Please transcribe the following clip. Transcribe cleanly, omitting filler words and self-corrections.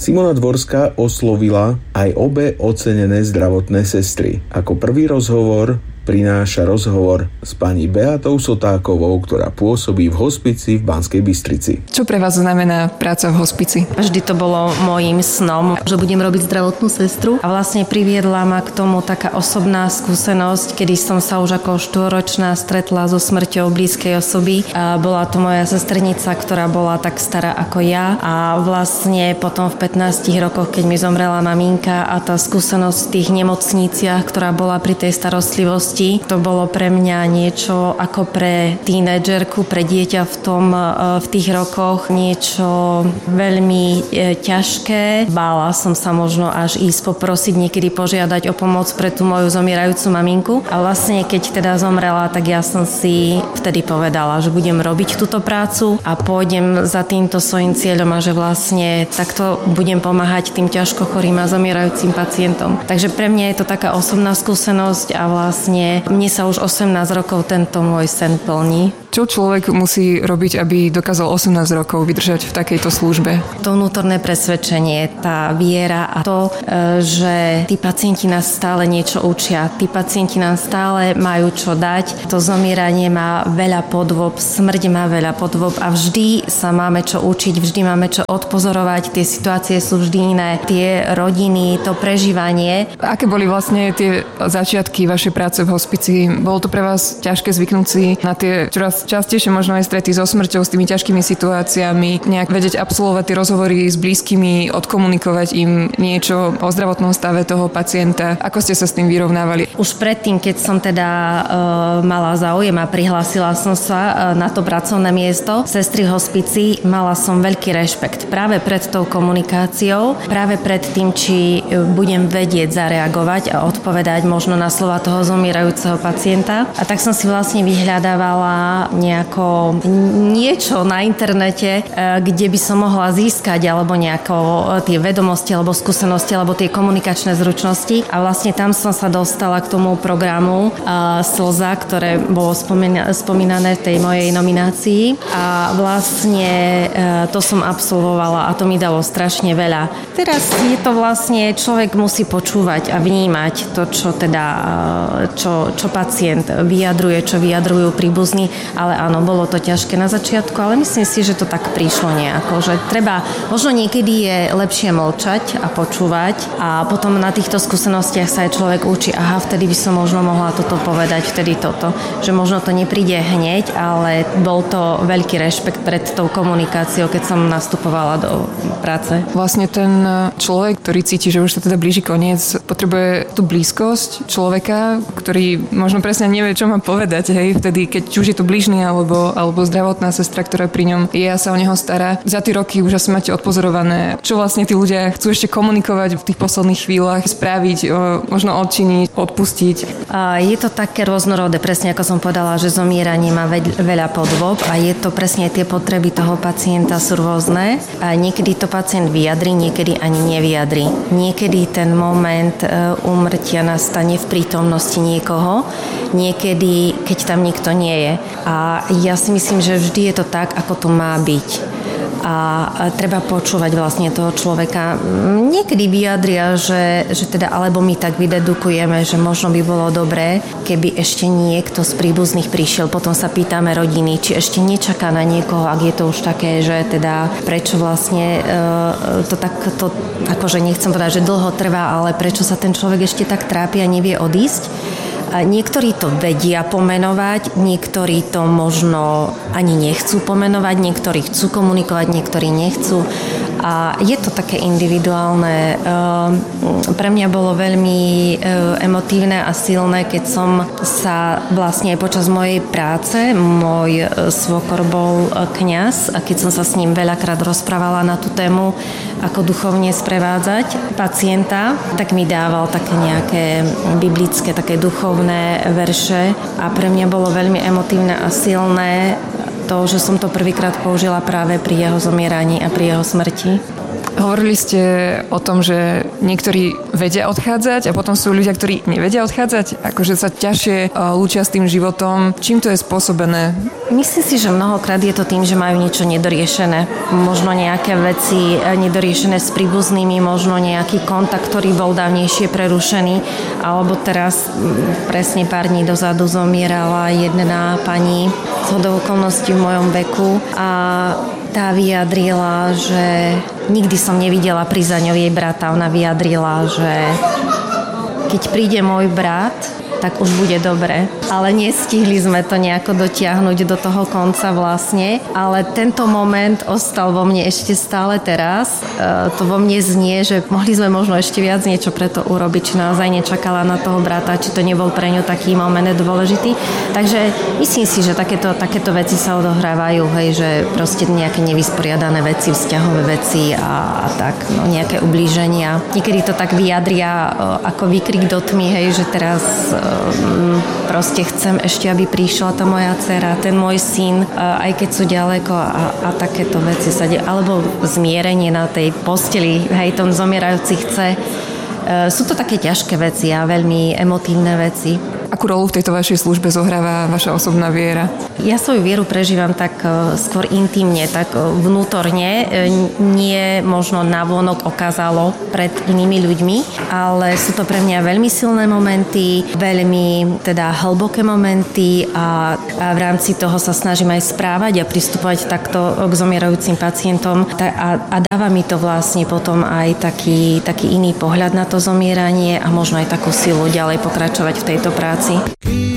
Simona Dvorská oslovila aj obe ocenené zdravotné sestry. Ako prvý rozhovor prináša rozhovor s pani Beatou Sotákovou, ktorá pôsobí v hospici v Banskej Bystrici. Čo pre vás znamená práca v hospici? Vždy to bolo môjim snom, že budem robiť zdravotnú sestru a vlastne priviedla ma k tomu taká osobná skúsenosť, kedy som sa už ako 4-ročná stretla so smrťou blízkej osoby. A bola to moja sestrnica, ktorá bola tak stará ako ja a vlastne potom v 15 rokoch, keď mi zomrela maminka a tá skúsenosť v tých nemocniciach, ktorá bola pri tej starostlivosti, to bolo pre mňa niečo ako pre tínedžerku, pre dieťa v tých rokoch niečo veľmi ťažké. Bála som sa možno až ísť poprosiť, niekedy požiadať o pomoc pre tú moju zomierajúcu maminku. A vlastne keď teda zomrela, tak ja som si vtedy povedala, že budem robiť túto prácu a pôjdem za týmto svojím cieľom a že vlastne takto budem pomáhať tým ťažko chorým a zomierajúcim pacientom. Takže pre mňa je to taká osobná skúsenosť a vlastne mne sa už 18 rokov tento môj sen plní. Čo človek musí robiť, aby dokázal 18 rokov vydržať v takejto službe? To vnútorné presvedčenie, tá viera a to, že tí pacienti nás stále niečo učia. Tí pacienti nám stále majú čo dať. To zomieranie má veľa podôb, smrť má veľa podôb a vždy sa máme čo učiť, vždy máme čo odpozorovať. Tie situácie sú vždy iné. Tie rodiny, to prežívanie. Aké boli vlastne tie začiatky vašej práce v hospici? Bolo to pre vás ťažké zvyknúť si na tie čoraz častejšie možno aj strety so smrťou, s tými ťažkými situáciami, nejak vedieť absolvovať tie rozhovory s blízkymi, odkomunikovať im niečo o zdravotnom stave toho pacienta? Ako ste sa s tým vyrovnávali? Už predtým, keď som teda mala záujem a prihlásila som sa na to pracovné miesto sestry v hospici, mala som veľký rešpekt práve pred tou komunikáciou, práve pred tým, či budem vedieť zareagovať a odpovedať možno na slova toho zomierajúceho pacienta. A tak som si vlastne vyhľadávala nejako niečo na internete, kde by som mohla získať alebo nejako tie vedomosti alebo skúsenosti alebo tie komunikačné zručnosti. A vlastne tam som sa dostala k tomu programu Slza, ktoré bolo spomínané v tej mojej nominácii. A vlastne to som absolvovala a to mi dalo strašne veľa. Teraz je to vlastne, človek musí počúvať a vnímať to, čo pacient vyjadruje, čo vyjadrujú príbuzní. Ale áno, bolo to ťažké na začiatku, ale myslím si, že to tak prišlo nejako, že treba, možno niekedy je lepšie mlčať a počúvať a potom na týchto skúsenostiach sa aj človek učí, aha, vtedy by som možno mohla toto povedať, vtedy toto, že možno to nepríde hneď, ale bol to veľký rešpekt pred tou komunikáciou, keď som nastupovala do práce. Vlastne ten človek, ktorý cíti, že už sa teda blíži koniec, potrebuje tú blízkosť človeka, ktorý možno presne nevie, čo má povedať, hej, vtedy, keď už je to blížny alebo zdravotná sestra, ktorá pri ňom je a sa o neho stará. Za tie roky už asi máte odpozorované, čo vlastne tí ľudia chcú ešte komunikovať v tých posledných chvíľach, spraviť, možno odčiniť, odpustiť. Je to také rôznorodé, presne ako som povedala, že zomieranie má veľa podôb a je to presne tie potreby toho pacienta sú rôzne. A niekedy to pacient vyjadri, niekedy ani nevyjadri. Niekedy ten moment úmrtia nastane v prítomnosti niekoho, niekedy, keď tam nikto nie je. A ja si myslím, že vždy je to tak, ako to má byť. A treba počúvať vlastne toho človeka. Niekedy vyjadria, že teda alebo my tak vydedukujeme, že možno by bolo dobré, keby ešte niekto z príbuzných prišiel. Potom sa pýtame rodiny, či ešte nečaká na niekoho, ak je to už také, že teda prečo vlastne to takto, akože nechcem povedať, že dlho trvá, ale prečo sa ten človek ešte tak trápi a nevie odísť. Niektorí to vedia pomenovať, niektorí to možno ani nechcú pomenovať, niektorí chcú komunikovať, niektorí nechcú. A je to také individuálne. Pre mňa bolo veľmi emotívne a silné, keď som sa vlastne aj počas mojej práce, môj svokor bol kňaz a keď som sa s ním veľakrát rozprávala na tú tému, ako duchovne sprevádzať pacienta, tak mi dával také nejaké biblické, také duchovné verše a pre mňa bolo veľmi emotívne a silné to, že som to prvýkrát použila práve pri jeho zomieraní a pri jeho smrti. Hovorili ste o tom, že niektorí vedia odchádzať a potom sú ľudia, ktorí nevedia odchádzať, akože sa ťažšie lúčia s tým životom. Čím to je spôsobené? Myslím si, že mnohokrát je to tým, že majú niečo nedoriešené. Možno nejaké veci nedoriešené s príbuznými, možno nejaký kontakt, ktorý bol dávnejšie prerušený, alebo teraz presne pár dní dozadu zomierala jedna pani zhodou okolností v mojom veku a tá vyjadrila, že nikdy som nevidela pri za ňou jej brata. Ona vyjadrila, že keď príde môj brat, tak už bude dobre. Ale nestihli sme to nejako dotiahnuť do toho konca vlastne. Ale tento moment ostal vo mne ešte stále teraz. To vo mne znie, že mohli sme možno ešte viac niečo pre to urobiť, či naozaj nečakala na toho brata, či to nebol pre ňu taký moment dôležitý. Takže myslím si, že takéto veci sa odohrávajú, hej, že proste nejaké nevysporiadané veci, vzťahové veci a tak, no, nejaké ublíženia. Niekedy to tak vyjadria ako výkrik do tmy, hej, že teraz proste chcem ešte, aby prišla tá moja dcera, ten môj syn, aj keď sú ďaleko a takéto veci sa dejú. Alebo zmierenie na tej posteli, hej, tom zomierajúci chce. Sú to také ťažké veci a veľmi emotívne veci. Akú rolu v tejto vašej službe zohráva vaša osobná viera? Ja svoju vieru prežívam tak skôr intimne, tak vnútorne, nie možno navonok okázalo pred inými ľuďmi, ale sú to pre mňa veľmi silné momenty, veľmi teda hlboké momenty a v rámci toho sa snažím aj správať a pristupovať takto k zomierajúcim pacientom a dáva mi to vlastne potom aj taký iný pohľad na to zomieranie a možno aj takú silu ďalej pokračovať v tejto práci.